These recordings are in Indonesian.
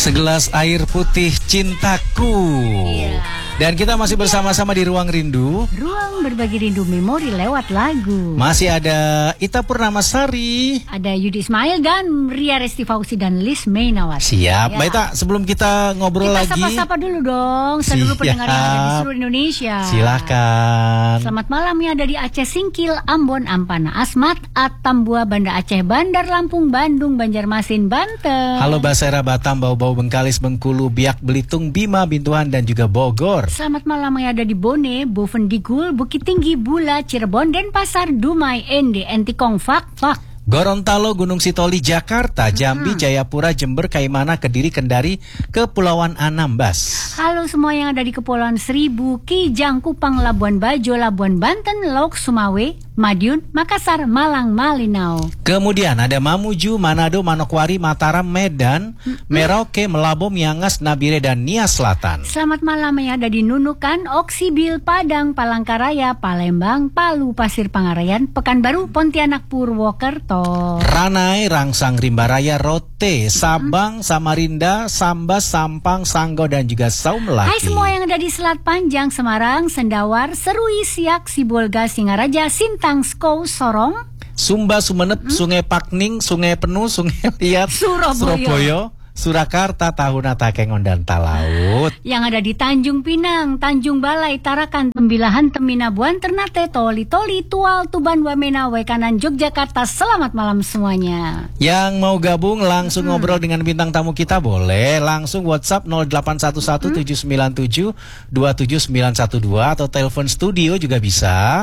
Segelas air putih cintaku. Iya. Dan kita masih bersama-sama di Ruang Rindu. Ruang berbagi rindu memori lewat lagu. Masih ada Ita Purnamasari. Ada Yudi Ismail dan Ria Resti Fauzi dan Liz Mainawati. Siap. Ya. Mbak Ita, sebelum kita ngobrol Kita lagi, sapa-sapa dulu dong seluruh pendengar yang ada di seluruh Indonesia. silakan. Selamat malam yang ada di Aceh Singkil, Ambon, Ampana, Asmat, Atambua, Banda Aceh, Bandar Lampung, Bandung, Banjarmasin, Banten. Halo Basera, Batam, Bau-Bau, Bengkalis, Bengkulu, Biak, Belitung, Bima, Bintuan, dan juga Bogor. Selamat malam yang ada di Bone, Bovendigul, Bukit Tinggi, Bula, Cirebon, Denpasar, Dumai, Ende, Entikong, Fak. Gorontalo, Gunung Sitoli, Jakarta, Jambi, Jayapura, Jember, Kaimana, Kediri, Kendari, Kepulauan Anambas. Halo semua yang ada di Kepulauan Seribu, Kijang, Kupang, Labuan Bajo, Labuan Banten, Lauk, Sumawe, Madiun, Makassar, Malang, Malinau. Kemudian ada Mamuju, Manado, Manokwari, Mataram, Medan, Merauke, Melabo, Miangas, Nabire, dan Nia Selatan. Selamat malam yang ada di Nunukan, Oksibil, Padang, Palangkaraya, Palembang, Palu, Pasir Pangarayan, Pekanbaru, Pontianak, Purwokerto. Ranai, Rangsang, Rimbaraya, Rote, Sabang, Samarinda, Sambas, Sampang, Sanggau, dan juga Saumlaki. Hai semua yang ada di Selat Panjang, Semarang, Sendawar, Serui, Siak, Sibolga, Singaraja, Sintang, Skou, Sorong, Sumba, Sumenep, Sungai Pakning, Sungai Penuh, Sungai Liat, Surabaya. Surakarta, Tahuna, Takengon, dan Talaut. Yang ada di Tanjung Pinang, Tanjung Balai, Tarakan, Tembilahan, Teminabuan, Ternate, Toli, Tual, Tuban, Wamena, Wekanan, Yogyakarta. Selamat malam semuanya. Yang mau gabung langsung ngobrol dengan bintang tamu kita boleh langsung WhatsApp 0811-797-27912 atau telepon studio juga bisa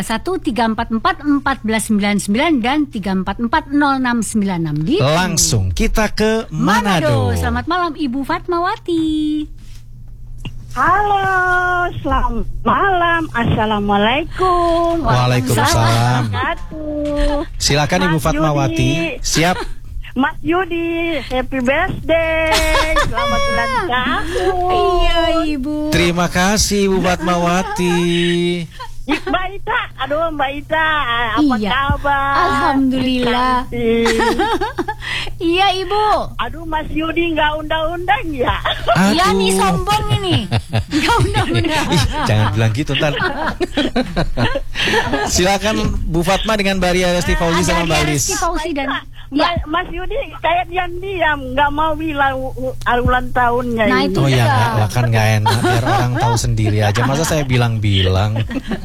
021-344-1499 dan 344-0696 gitu. Langsung kita ke Manado. Selamat malam Ibu Fatmawati. Halo, selamat malam. Assalamualaikum. Waalaikumsalam. Silakan Ibu Mas Fatmawati. Yudi. Siap. Mas Yudi, happy birthday. Selamat ulang tahun. Iya Ibu. Terima kasih Ibu Fatmawati. Mbak Ita, aduh Mbak Ita, apa Iya. kabar? Alhamdulillah. Cantik. Iya Ibu. Aduh Mas Yudi nggak undang-undang ya? Iya nih sombong ini. Gak undang-undang. Ih, jangan bilang gitu ntar. Silakan Bu Fatma dengan Mbak Ria Resti Fauzi sama Mbak Liz. Resti Fauzi dan Mas Yudi kayak diam-diam nggak mau bilang ulang tahunnya. Nah, ini. itu Oh ya juga. nggak, kan nggak enak biar orang tahu sendiri aja. Masa saya bilang-bilang.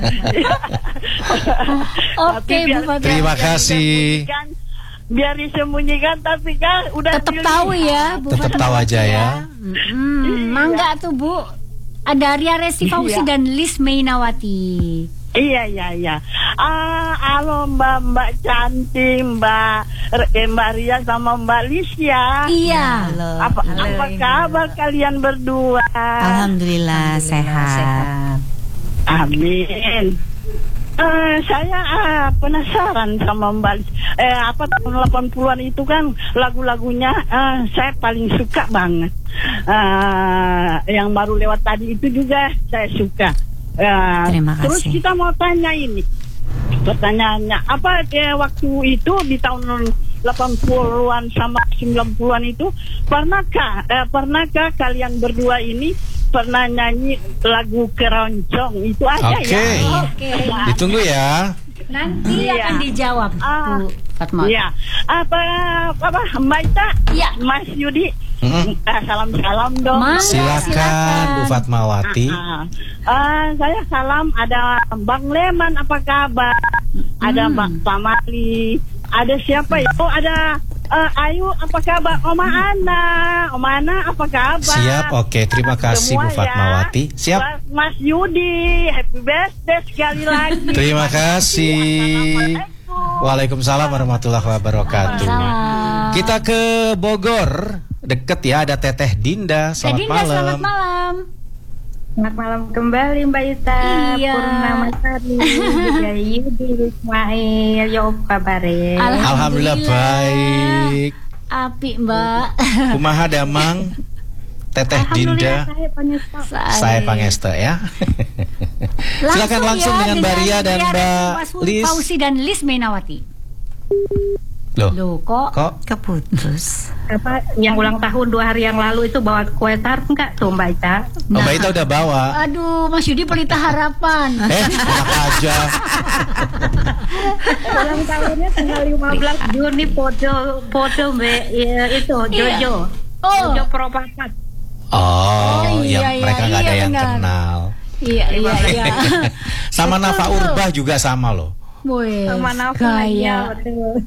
Oke Tapi Bu biar- Fatma. Terima kasih. Biar disembunyikan tapi kan udah Tetap dilihat. tahu ya Bu Tetap Fatma tahu aja ya. Mangga tuh Bu. Ada Ria Resti Fauzi Iya. dan Liz Mainawati. Iya. Halo Mbak cantik, Mbak Ria sama Mbak Liz ya. Iya. Apa kabar kalian berdua? Alhamdulillah sehat. Amin. Saya penasaran sama Mbak Liz. Tahun 80-an itu kan lagu-lagunya saya paling suka banget. Yang baru lewat tadi itu juga saya suka. Terima Terus kasih. kita mau tanya ini. Pertanyaannya, apa waktu itu di tahun 80-an sama 90-an itu pernahkah kalian berdua ini pernah nyanyi lagu keroncong? Itu aja Oke. ya. Oke. Ditunggu ya. Nanti Iya. akan dijawab Bu Fatma. Iya. Apa Mbak Ita? Iya. Mas Yudi. Mm-mm. Salam dong. Silakan Bu Fatmawati. Saya salam ada Bang Leman, apa kabar? Ada Mbak Pamali. Ada siapa ya? Oh, ada Ayu, apa kabar? Oma Ana, apa kabar? Siap, oke. Terima kasih Bu Semua ya. Fatmawati. Siap. Buat Mas Yudi, happy birthday sekali lagi. Terima kasih. Assalamualaikum. Waalaikumsalam warahmatullahi wabarakatuh. Salam. Kita ke Bogor. Deket ya, ada Teteh Dinda. Teh Selamat Dinda, malam. selamat malam. Selamat malam kembali Mbak Ita. Iya. Purnamasari, juga Yudi Ismail. Ya apa kabar? Alhamdulillah baik. Api Mbak. Kumaha damang Teteh Dinda. Saya penyesal. Saya Pangesta ya. Silakan langsung dengan Mbak Ria dan Mbak Liz. Fauzi dan Liz Mainawati. Loh, Kok? Keputus. Apa yang ulang tahun 2 hari yang lalu itu bawa kue tart enggak tuh Mbak Ita? Oh, Mbak Ita udah bawa. Aduh, Mas Yudi pelita harapan. Enak aja. Ulang tahunnya tanggal 15 Juni foto Mbak itu Jojo. Oh. Jojo Propapat. Oh, iya, mereka nggak ada yang benar. kenal. Iya. Sama Betul, Nafa tuh. Urbah juga sama loh. Wih, Sama Nafa gaya. betul.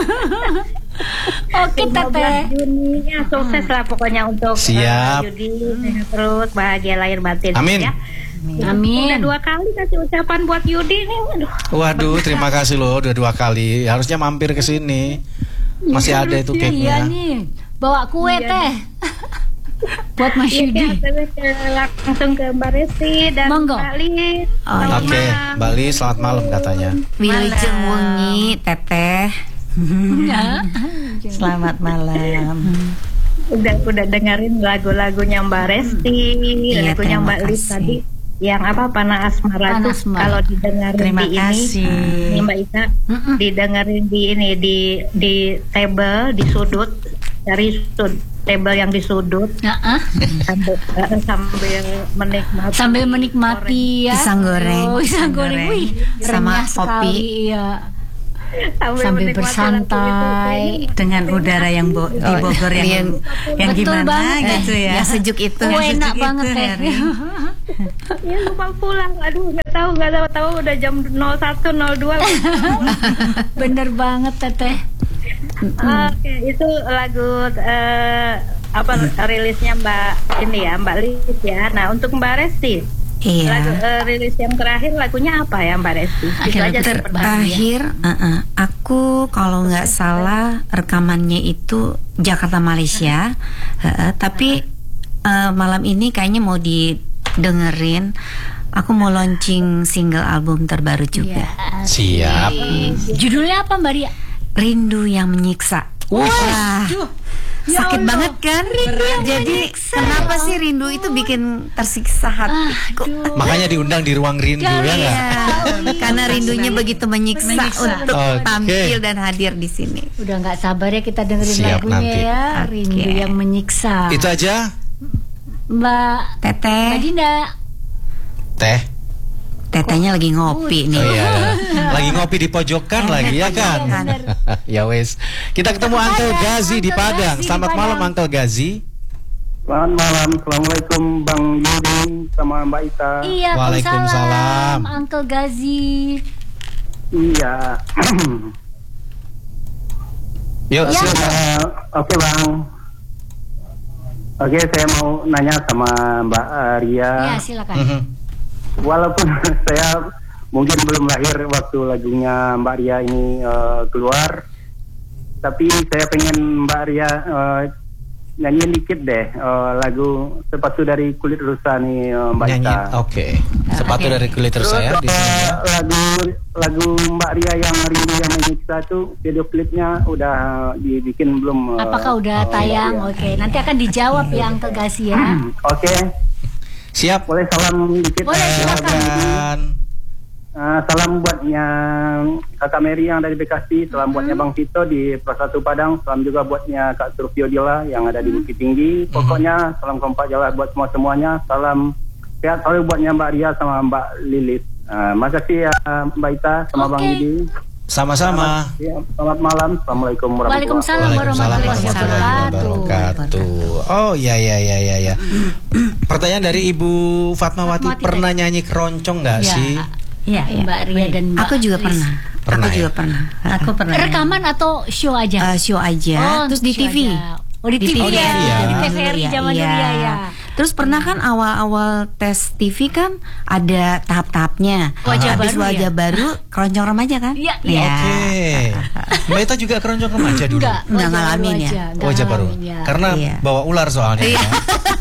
Oke, Teteh. 15 Juni ya sukses lah pokoknya untuk Siap. Yudi sehat terus bahagia lahir batin Amin. ya. Amin. Udah 2 kali kasih ucapan buat Yudi nih. Waduh, terima kasih loh udah 2 kali. Harusnya mampir ke sini. Masih ada itu Iya cake-nya. nih, bawa kue Teh. Buat Mas Iya, Yudi. terus langsung ke Mbak Resti dan Monggo. Mbak Lis. Oh, Selamat Oke, malam. Mbak Lis, selamat malam katanya. Wilujeng wengi Teteh. Ya. Selamat malam. Udah dengerin lagu-lagunya Mbak Resti, Iya, lagunya terima Mbak Lis kasih. tadi. Yang apa Panah Asmara Panah tuh Asmara. kalau didengerin Terima di kasih. ini Mbak Ita didengerin di ini di table di sudut dari table yang di sudut Nah, sambil sambil menikmati menikmati ya. Pisang goreng. Oh, pisang goreng. Wih, Sama renyah kopi. sekali, iya. Sambil menikmati bersantai. lagu itu. Dengan udara yang di Bogor yang Betul gimana banget. gitu ya. Yang sejuk itu. Oh, Yang enak sejuk banget itu, Teh. Heri. Ya lupa pulang. Aduh nggak tahu udah jam 01.02. Bener banget Teteh. Oke, itu lagu apa rilisnya Mbak ini ya, Mbak Lis ya. Nah, untuk Mbak Resti, lagu Iya. rilis yang terakhir lagunya apa ya Mbak Resti? Itu aja sih pertanyaan. Terakhir, aku kalau nggak salah rekamannya itu Jakarta Malaysia, tapi malam ini kayaknya mau didengerin. Aku mau launching single album terbaru juga. Siap. Judulnya apa Mbak Ria? Rindu yang menyiksa. Wah, Ya sakit Allah. banget kan? Jadi kenapa sih rindu itu bikin tersiksa hatiku? Makanya diundang di ruang rindu ya nggak? Iya, karena rindunya begitu menyiksa untuk Oke. tampil dan hadir di sini. Udah nggak sabar ya kita dengerin Siap, lagunya nanti. ya. Oke. Rindu yang menyiksa. Itu aja, Mbak Teteh, Dinda. Teh. tetehnya lagi ngopi nih. Oh iya, lagi ngopi di pojokan lagi ya kan? Ya wes. Kita ketemu Uncle Gazi di Uncle Padang. Gazi di Selamat Padang. malam Uncle Gazi. Selamat malam, Assalamualaikum Bang Yudi sama Mbak Ita. Iya, Waalaikumsalam. Uncle Gazi. Iya. Yuk, Ya. silakan. Oke Bang. Oke, saya mau nanya sama Mbak Ria. Ya, silakan. Mhm. Walaupun saya mungkin belum lahir waktu lagunya Mbak Ria ini keluar, tapi saya pengen Mbak Ria nyanyiin dikit deh lagu Sepatu dari Kulit Rusa nih Mbak Nyanyi. Ita. Oke. Sepatu dari kulit Terus saya di sini ya. lagu Mbak Ria yang Rindu yang Menyiksa tuh video klipnya udah dibikin belum? Apakah udah tayang? Oke, nanti akan dijawab ya Uncle Gazi ya. Oke, Siap. boleh salam dikit? Boleh, silakan. Silakan. Salam buatnya Kakak Mary yang ada di Bekasi, salam buatnya Bang Tito di Prasatu Padang, salam juga buatnya Kak Surfio Dila yang ada di Bukit Tinggi. Pokoknya salam kompak jalan buat semuanya. Salam sehat selalu buatnya Mbak Ria sama Mbak Lilis. Makasih ya Mbak Ita sama Bang Oke. Yudi. Sama-sama. Ya, selamat malam. Assalamualaikum warahmatullahi Waalaikumsalam Waalaikumsalam warahmatullahi wabarakatuh. Oh ya. Pertanyaan dari Ibu Fatmawati, Fatmawati pernah nyanyi keroncong nggak Ya. sih? Iya, Mbak Ria dan Mbak Aku juga Lis. pernah. Pernah Aku ya? juga pernah. Aku pernah. Rekaman atau show aja? Show aja, terus di show TV. aja. Oh, di TV Oh, di ya. TV ya. Di TVRI zaman dulu ya. Terus pernah kan awal-awal tes TV kan ada tahap-tahapnya. Wajah Habis baru wajah ya? baru keroncong remaja kan? Iya, Ya. Oke. Mbak Ita juga keroncong remaja dulu. Enggak, Nggak ngalamin ya? Nggak Wajah baru. ngalamin ya. Karena Iya. bawa ular soalnya. ya.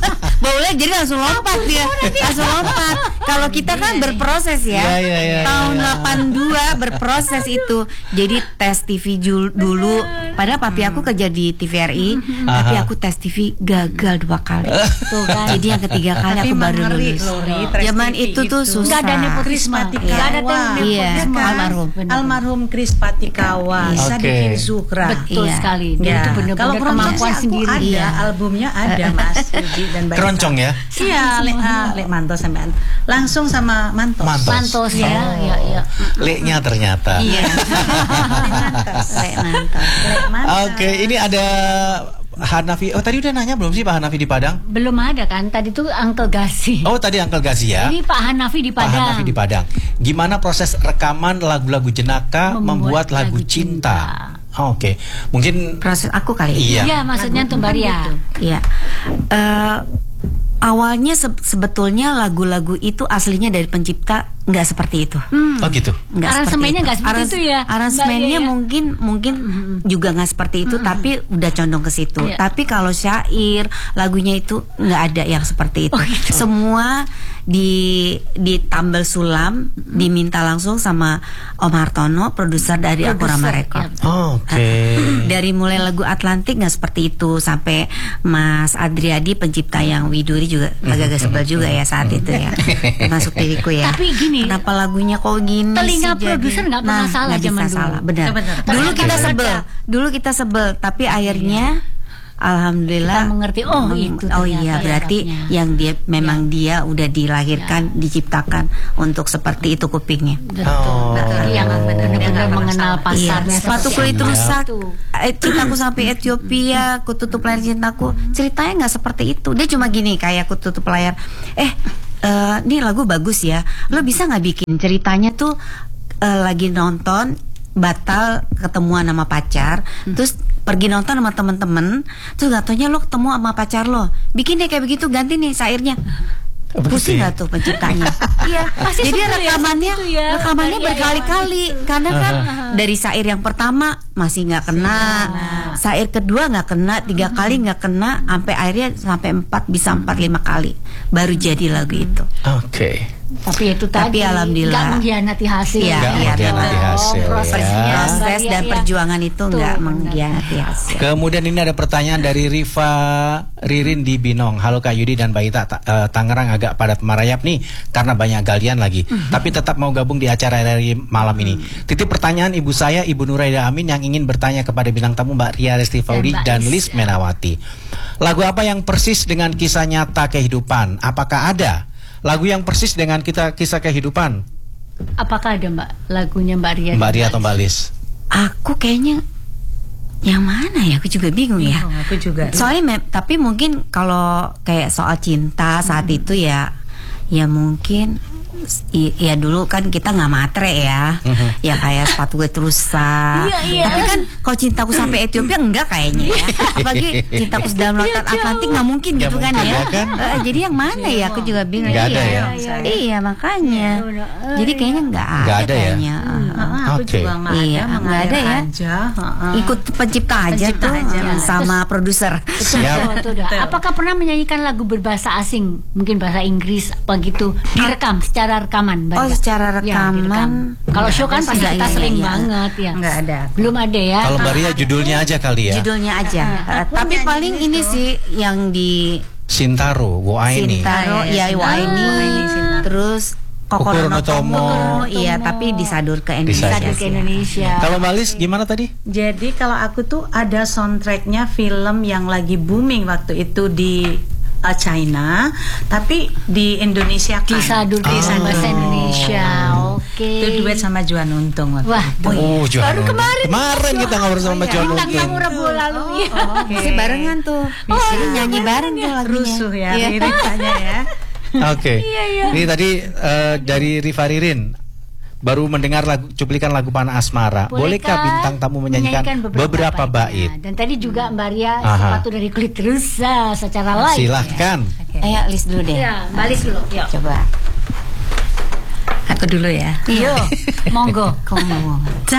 boleh jadi langsung lompat dia. Langsung lompat. Kalau kita kan berproses ya. Tahun 82 berproses itu. Jadi tes TV dulu. Padahal papi aku kerja di TVRI, tapi aku tes TV gagal 2 kali. Tuh kan. Jadi yang ketiga kali aku baru lulus. Zaman itu tuh susah. Gak ada nepotisme. Gak ada nepotisme. Almarhum Kris Patikawa, Sadikin Zukra. Betul sekali. Dia itu benar-benar kalau kemampuan sendiri. Ada, albumnya ada Mas Yudi dan Mbak Keroncong ya? Iya, Lek Mantos sampean. Langsung sama Mantos. Mantos ya. Iya. Leknya ternyata. Iya. Lek Mantos. Oke, ini ada Hanafi. Oh, tadi udah nanya belum sih Pak Hanafi di Padang? Belum ada kan? Tadi tuh Uncle Gasi. Oh, tadi Uncle Gazi ya. Ini Pak Hanafi di Pak Padang. Hanafi di Padang. Gimana proses rekaman lagu-lagu Jenaka membuat lagu cinta? Oh, oke. Mungkin Proses aku kali. Iya. Maksudnya tuh Mbak Ria. Iya. Awalnya sebetulnya lagu-lagu itu aslinya dari pencipta nggak seperti itu. Oh gitu. Aransemennya nggak seperti itu ya? Aransemennya Mbak, mungkin juga nggak seperti itu, tapi udah condong ke situ. Iya. Tapi kalau syair lagunya itu nggak ada yang seperti itu. Semua ditambal sulam, diminta langsung sama Om Hartono, produser dari Akorama Record. Oke. Dari mulai lagu Atlantik nggak seperti itu, sampai Mas Adriadi pencipta yang Widuri juga agak-agak sebel juga ya saat itu ya, masuk diriku ya. Tapi gini, kenapa lagunya kok gini telinga sih produser nggak pernah salah nggak zaman bisa dulu. salah, benar. Dulu kita sebel. Dulu kita sebel, tapi akhirnya alhamdulillah kita mengerti. Itu oh iya, berarti cocoknya. yang dia memang dia udah dilahirkan, diciptakan untuk seperti itu kupingnya. Betul. Jadi yang benar-benar mengenal pasarnya. Sepatu kulit seperti rusak, itu. cintaku sampai Ethiopia, ku tutup layar cintaku. Ceritanya nggak seperti itu. Dia cuma gini, kayak ku tutup layar. Ini lagu bagus ya. Lo bisa nggak bikin ceritanya tuh lagi nonton batal ketemuan sama pacar, terus pergi nonton sama temen-temen, terus gak taunya lo ketemu sama pacar lo, bikin deh kayak begitu, ganti nih syairnya. Pusing gak tuh penciptanya? Iya. Jadi rekamannya rekamannya berkali-kali, karena kan dari syair yang pertama masih nggak kena, syair kedua nggak kena, 3 kali nggak kena, sampai akhirnya sampai 4, bisa 4-5 kali baru jadi lagu itu. Oke. Tapi itu tadi alhamdulillah nggak mengkhianati hasil. Nggak mengkhianati hasil, ya. Proses dan perjuangan itu nggak mengkhianati hasil. Kemudian ini ada pertanyaan dari Riva Ririn di Binong. Halo Kak Yudi dan Mbak Ita, Tangerang agak padat merayap nih karena banyak galian lagi. Tapi tetap mau gabung di acara dari malam ini. Titip pertanyaan ibu saya, Ibu Nuraida Amin, yang ingin bertanya kepada bintang tamu Mbak Ria Restifaudi dan Lis Menawati. Lagu apa yang persis dengan kisah nyata kehidupan? Apakah ada lagu yang persis dengan kisah kehidupan? Apakah ada Mbak lagunya Mbak Ria? Mbak Ria atau Mbak Lis? Aku kayaknya yang mana ya? Aku juga bingung ya. Aku juga. Soalnya tapi mungkin kalau kayak soal cinta saat itu ya mungkin ya dulu kan kita nggak matre ya, ya kayak sepatu gue rusak. Tapi kan kalau cintaku sampai Ethiopia enggak kayaknya ya. Apalagi cintaku dalam lautan Atlantik nggak mungkin gitu kan ya. Jadi yang mana ya? Aku juga bingung. Nggak ada ya? Iya makanya. Jadi kayaknya nggak ada kayaknya. Aku juga nggak ada ya. Ikut pencipta aja tuh sama produser. Apakah pernah menyanyikan lagu berbahasa asing, mungkin bahasa Inggris apa gitu, direkam secara rekaman? Oh, secara rekaman. Kalau show kan pasti kita sering banget ya. Nggak ada. Belum ada ya. Kalau Mbak Ria judulnya aja kali ya. Judulnya aja. Tapi paling ini sih yang di Sintaro, Woaini. Sintaro, ya Woaini. Terus Kokoro no Tomo. Iya, tapi disadur ke Indonesia. Kalau Mbak Lis gimana tadi? Jadi kalau aku tuh ada soundtracknya film yang lagi booming waktu itu di China, tapi di Indonesia kan. Disadur bahasa Indonesia. Oke. Itu duet sama Juan Untung. Wah, Juan Untung. Kemarin kita ngobrol sama Juan Untung. Yang Rabu lalu. Masih barengan tuh. Jadi nyanyi bareng tuh lagunya. Rusuh ya liriknya ya. Oke. Ini tadi dari Riva Ririn. Baru mendengar cuplikan lagu Panah Asmara. Bolehkah bintang tamu menyanyikan beberapa bait? Dan tadi juga Mbak Ria sepatu dari kulit rusa secara live. Silahkan. Ayo Lis dulu deh. Ya, Mbak Lis dulu. Yuk. Coba. Aku dulu ya. Iya. Monggo. Kamu mau.